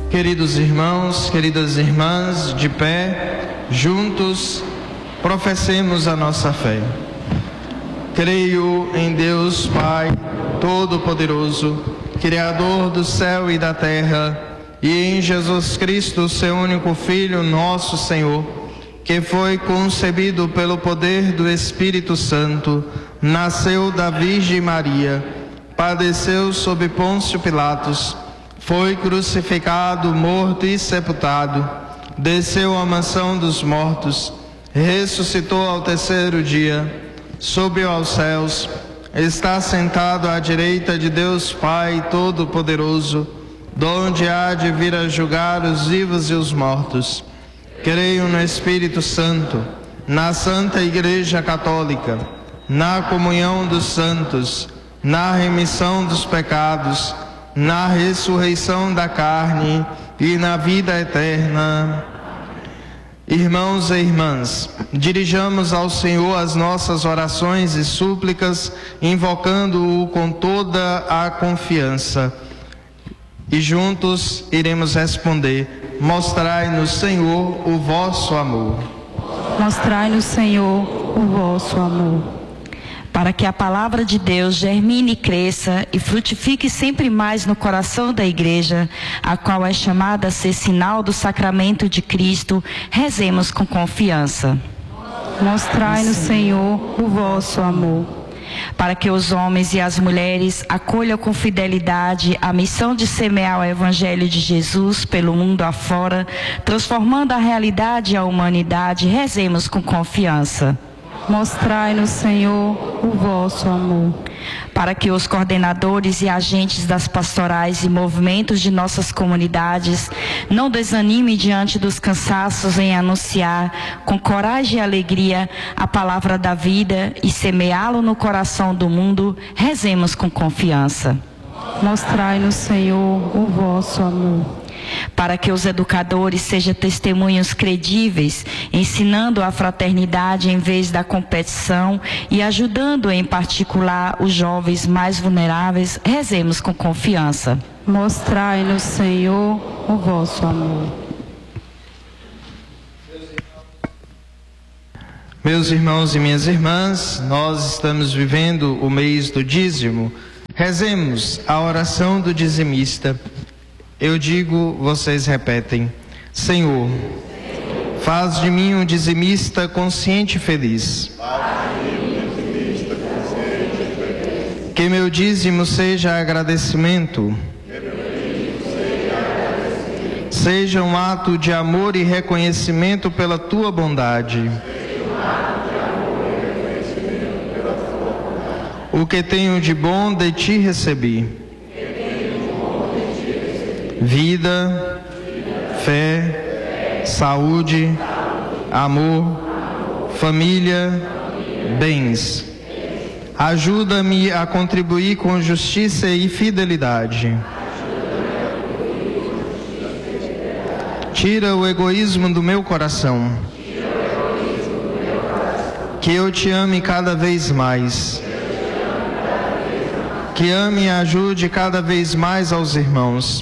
Queridos irmãos, queridas irmãs, de pé, juntos, professemos a nossa fé. Creio em Deus Pai Todo-Poderoso, Criador do céu e da terra, e em Jesus Cristo, seu único Filho, nosso Senhor, que foi concebido pelo poder do Espírito Santo, nasceu da Virgem Maria, padeceu sob Pôncio Pilatos, foi crucificado, morto e sepultado, desceu à mansão dos mortos, ressuscitou ao terceiro dia, subiu aos céus, está sentado à direita de Deus Pai Todo-Poderoso, donde há de vir a julgar os vivos e os mortos. Creio no Espírito Santo, na Santa Igreja Católica, na comunhão dos santos, na remissão dos pecados, na ressurreição da carne e na vida eterna. Irmãos e irmãs, dirijamos ao Senhor as nossas orações e súplicas, invocando-o com toda a confiança. E juntos iremos responder: mostrai-nos, Senhor, o vosso amor. Mostrai-nos, Senhor, o vosso amor. Para que a palavra de Deus germine e cresça e frutifique sempre mais no coração da Igreja, a qual é chamada a ser sinal do sacramento de Cristo, rezemos com confiança. Mostrai-nos, Senhor, o vosso amor. Para que os homens e as mulheres acolham com fidelidade a missão de semear o Evangelho de Jesus pelo mundo afora, transformando a realidade e a humanidade, rezemos com confiança. Mostrai-nos, Senhor, o vosso amor. Para que os coordenadores e agentes das pastorais e movimentos de nossas comunidades não desanimem diante dos cansaços em anunciar com coragem e alegria a palavra da vida e semeá-lo no coração do mundo, rezemos com confiança. Mostrai-nos, Senhor, o vosso amor. Para que os educadores sejam testemunhos credíveis, ensinando a fraternidade em vez da competição e ajudando em particular os jovens mais vulneráveis, rezemos com confiança. Mostrai-nos, Senhor, o vosso amor. Meus irmãos e minhas irmãs, nós estamos vivendo o mês do dízimo. Rezemos a oração do dizimista. Eu digo, vocês repetem: Senhor, faz de mim um dizimista consciente e feliz. Que meu dízimo seja agradecimento. Seja um ato de amor e reconhecimento pela tua bondade. O que tenho de bom de ti recebi. Vida, fé, saúde, amor, família, bens. Ajuda-me a contribuir com justiça e fidelidade. Tira o egoísmo do meu coração. Que eu te ame cada vez mais. Que ame e ajude cada vez mais aos irmãos.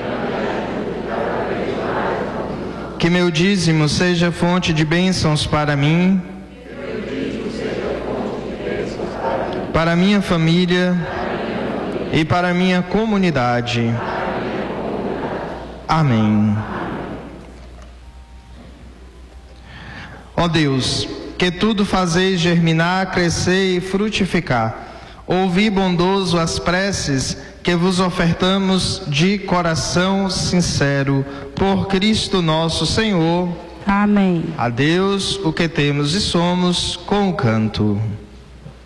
Que meu dízimo seja fonte de bênçãos para mim, para minha família e para minha comunidade. Amém. Ó Deus, que tudo fazeis germinar, crescer e frutificar, ouvi bondoso as preces que vos ofertamos de coração sincero, por Cristo nosso Senhor. Amém. A Deus o que temos e somos, com o canto.